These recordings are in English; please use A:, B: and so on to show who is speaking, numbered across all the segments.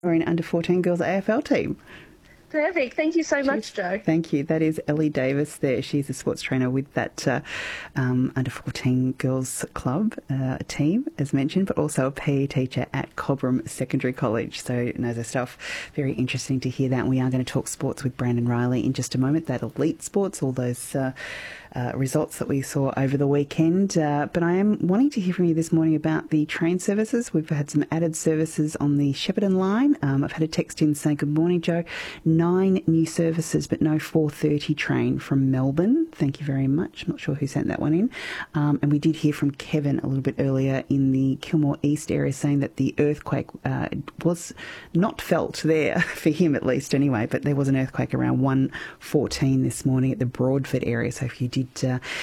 A: We're in under 14 girls AFL team.
B: Perfect. Thank you so much, Joe.
A: Thank you. That is Ellie Davis there. She's a sports trainer with that under 14 girls club team, as mentioned, but also a PE teacher at Cobram Secondary College. So knows her stuff. Very interesting to hear that. And we are going to talk sports with Brandon Riley in just a moment. That elite sports, all those results that we saw over the weekend. But I am wanting to hear from you this morning about the train services. We've had some added services on the Shepparton line. I've had a text in saying, good morning, Joe. 9 new services, but no 4:30 train from Melbourne. Thank you very much. I'm not sure who sent that one in. And we did hear from Kevin a little bit earlier in the Kilmore East area saying that the earthquake was not felt there, for him at least anyway, but there was an earthquake around 1:14 this morning at the Broadford area. So if you did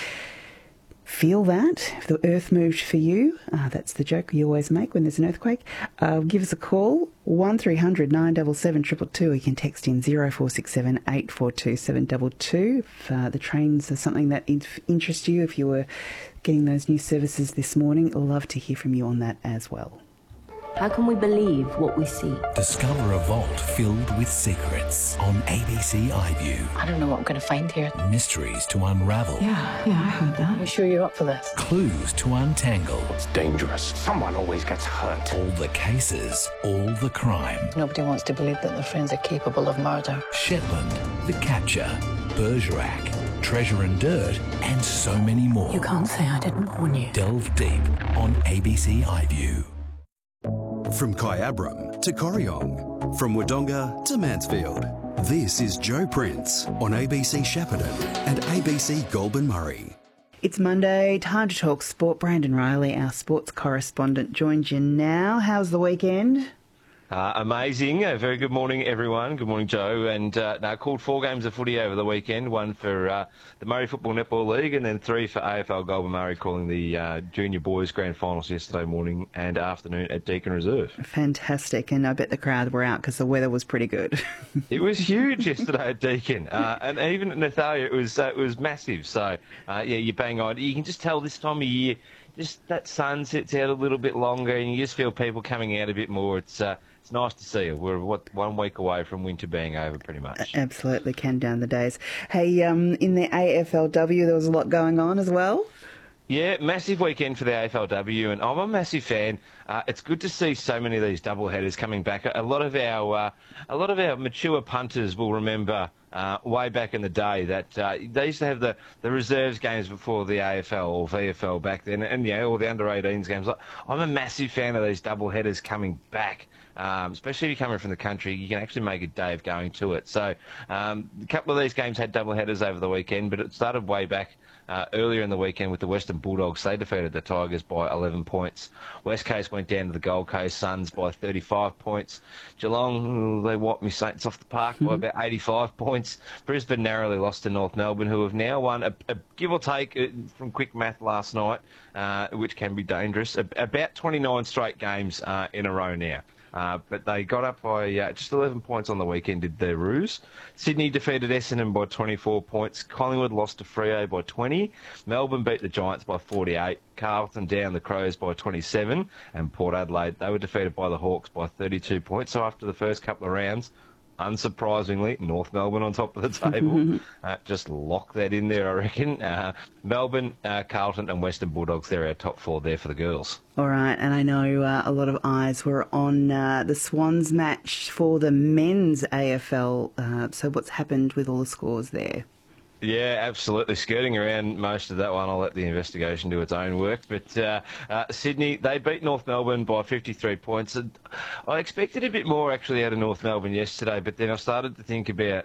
A: feel that, if the earth moved for you, that's the joke you always make when there's an earthquake, give us a call, 1300 977 222. You can text in 0467 842 722 if the trains are something that interests you. If you were getting those new services this morning, love to hear from you on that as well.
C: How can we believe what we see?
D: Discover a vault filled with secrets on ABC iView.
E: I don't know what I'm going to find here.
D: Mysteries to unravel.
E: Yeah, I heard that. You sure you're up for this?
D: Clues to untangle.
F: It's dangerous. Someone always gets hurt.
D: All the cases, all the crime.
E: Nobody wants to believe that their friends are capable of murder.
D: Shetland, The Capture, Bergerac, Treasure and Dirt, and so many more.
E: You can't say I didn't warn you.
D: Delve deep on ABC iView.
G: From Kyabram to Corryong, from Wodonga to Mansfield, this is Joe Prince on ABC Shepparton and ABC Goulburn Murray.
A: It's Monday, time to talk sport. Brandon Riley, our sports correspondent, joins you now. How's the weekend?
H: Amazing. Very good morning, everyone. Good morning, Joe. And called 4 games of footy over the weekend, one for the Murray Football Netball League and then 3 for AFL Goulburn Murray, calling the junior boys grand finals yesterday morning and afternoon at Deakin Reserve.
A: Fantastic. And I bet the crowd were out because the weather was pretty good.
H: It was huge yesterday at Deakin. And even at Nathalia, it was massive. So, you bang on. You can just tell this time of year, just that sun sits out a little bit longer and you just feel people coming out a bit more. It's nice to see you. We're 1 week away from winter being over, pretty much.
A: Absolutely, can down the days. Hey, in the AFLW, there was a lot going on as well.
H: Yeah, massive weekend for the AFLW, and I'm a massive fan. It's good to see so many of these doubleheaders coming back. A lot of our mature punters will remember way back in the day that they used to have the reserves games before the AFL or VFL back then, and all the under-18s games. I'm a massive fan of these doubleheaders coming back. Especially if you're coming from the country, you can actually make a day of going to it. So a couple of these games had double headers over the weekend, but it started way back earlier in the weekend with the Western Bulldogs. They defeated the Tigers by 11 points. West Coast went down to the Gold Coast Suns by 35 points. Geelong, they wiped me Saints off the park by about 85 points. Brisbane narrowly lost to North Melbourne, who have now won, a give or take from quick math last night, which can be dangerous, about 29 straight games in a row now. But they got up by just 11 points on the weekend, did their ruse. Sydney defeated Essendon by 24 points. Collingwood lost to Freo by 20. Melbourne beat the Giants by 48. Carlton down the Crows by 27. And Port Adelaide, they were defeated by the Hawks by 32 points. So after the first couple of rounds, unsurprisingly, North Melbourne on top of the table. Just lock that in there, I reckon. Melbourne, Carlton and Western Bulldogs, they're our top 4 there for the girls.
A: All right, and I know a lot of eyes were on the Swans match for the men's AFL. So what's happened with all the scores there?
H: Yeah, absolutely. Skirting around most of that one. I'll let the investigation do its own work. But Sydney, they beat North Melbourne by 53 points. And I expected a bit more, actually, out of North Melbourne yesterday, but then I started to think about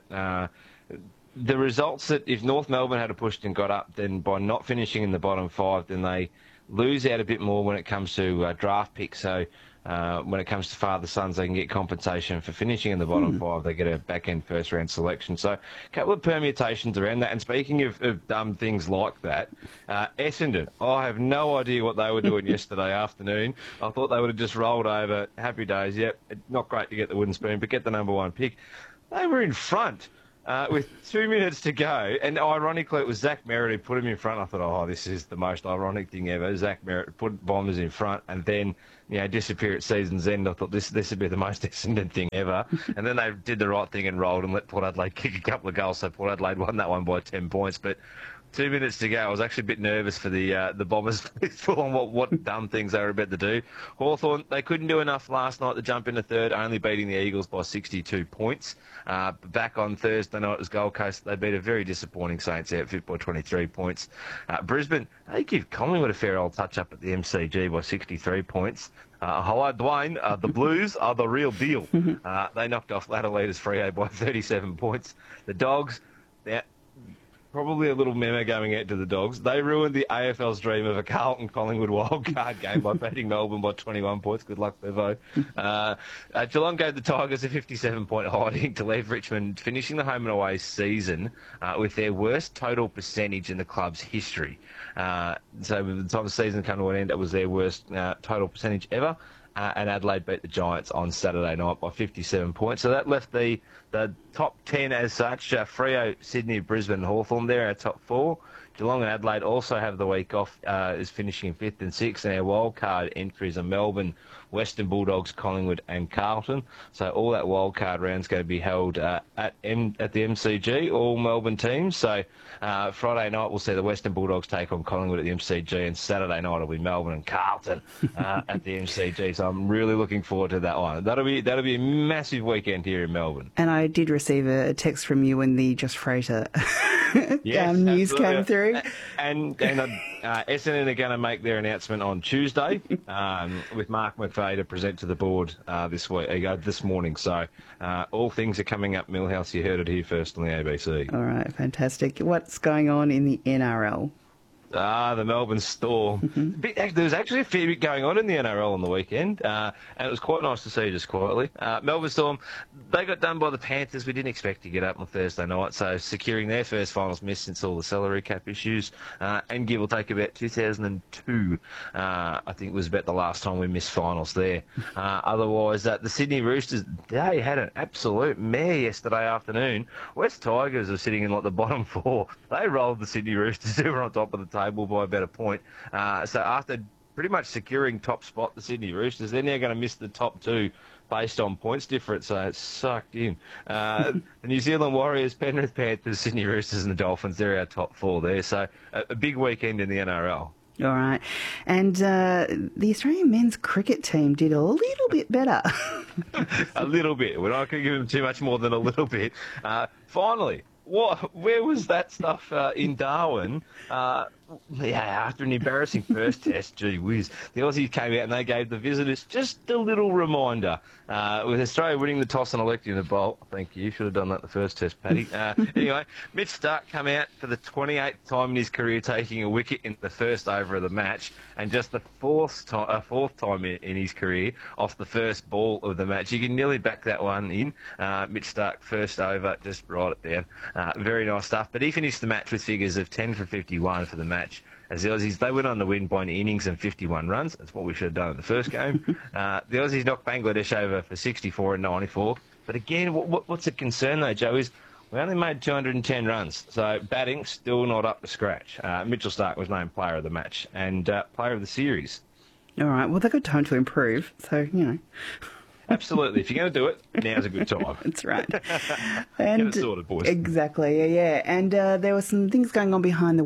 H: the results that if North Melbourne had pushed and got up, then by not finishing in the bottom 5, then they lose out a bit more when it comes to draft picks. So when it comes to father-sons, they can get compensation for finishing in the bottom 5. They get a back-end first-round selection. So a couple of permutations around that. And speaking of dumb things like that, Essendon, I have no idea what they were doing yesterday afternoon. I thought they would have just rolled over. Happy days. Yep, not great to get the wooden spoon, but get the number 1 pick. They were in front. with 2 minutes to go, and ironically it was Zach Merritt who put him in front. I thought, oh, this is the most ironic thing ever. Zach Merritt put Bombers in front and then, disappear at season's end. I thought this would be the most Essendon thing ever. And then they did the right thing and rolled and let Port Adelaide kick a couple of goals, so Port Adelaide won that one by 10 points. But 2 minutes to go. I was actually a bit nervous for the Bombers full on what dumb things they were about to do. Hawthorn, they couldn't do enough last night to jump into third, only beating the Eagles by 62 points. Back on Thursday night, it was Gold Coast. They beat a very disappointing Saints outfit by 23 points. Brisbane, they give Collingwood a fair old touch up at the MCG by 63 points. Hello, Dwayne. The Blues are the real deal. They knocked off ladder leaders Freo by 37 points. The Dogs, probably a little memo going out to the Dogs. They ruined the AFL's dream of a Carlton-Collingwood wildcard game by beating Melbourne by 21 points. Good luck, Bevo. Geelong gave the Tigers a 57-point hiding to leave Richmond, finishing the home and away season with their worst total percentage in the club's history. So by the time the season came to an end, it was their worst total percentage ever. And Adelaide beat the Giants on Saturday night by 57 points. So that left the top 10 as such. Freo, Sydney, Brisbane and Hawthorn. They're our top four. Geelong and Adelaide also have the week off, is finishing in 5th and 6th. And our wildcard entries are Melbourne, Western Bulldogs, Collingwood and Carlton. So all that wildcard round's going to be held at the MCG, all Melbourne teams. So Friday night we'll see the Western Bulldogs take on Collingwood at the MCG, and Saturday night it'll be Melbourne and Carlton at the MCG. So I'm really looking forward to that one. That'll be a massive weekend here in Melbourne.
A: And I did receive a text from you when the Josh Fraser news came through.
H: And Essendon are going to make their announcement on Tuesday with Mark McVeigh to present to the board this morning. So all things are coming up Millhouse. You heard it here first on the ABC. All
A: right, fantastic. What's going on in the NRL?
H: The Melbourne Storm. There was actually a fair bit going on in the NRL on the weekend, and it was quite nice to see just quietly. Melbourne Storm, they got done by the Panthers. We didn't expect to get up on Thursday night, so securing their first finals miss since all the salary cap issues, and give or take about 2002, I think was about the last time we missed finals there. Otherwise, the Sydney Roosters, they had an absolute mare yesterday afternoon. West Tigers are sitting in the bottom four. They rolled the Sydney Roosters, who were on top of the table by about a point. So after pretty much securing top spot, the Sydney Roosters, they're now going to miss the top two based on points difference, so it's sucked in. The New Zealand Warriors, Penrith Panthers, Sydney Roosters and the Dolphins, they're our top four there. So a big weekend in the NRL.
A: All right. And the Australian men's cricket team did a little bit better.
H: A little bit. We're not going to give them too much more than a little bit. Finally. Where was that stuff in Darwin? After an embarrassing first test, gee whiz. The Aussies came out and they gave the visitors just a little reminder. With Australia winning the toss and electing the bowl. Thank you. Should have done that the first test, Paddy. Anyway, Mitch Starc came out for the 28th time in his career taking a wicket in the first over of the match, and just the fourth time in his career off the first ball of the match. You can nearly back that one in. Mitch Starc, first over, just write it down. Very nice stuff. But he finished the match with figures of 10 for 51 for the match. As the Aussies, they went on to win by an innings and 51 runs. That's what we should have done in the first game. The Aussies knocked Bangladesh over for 64 and 94. But again, what's a concern though, Joe, is we only made 210 runs. So batting, still not up to scratch. Mitchell Starc was named player of the match and player of the series.
A: All right. Well, they've got time to improve. So,
H: Absolutely. If you're going to do it, now's a good time.
A: That's right.
H: And get it sorted, boys.
A: Exactly. Yeah. And there were some things going on behind the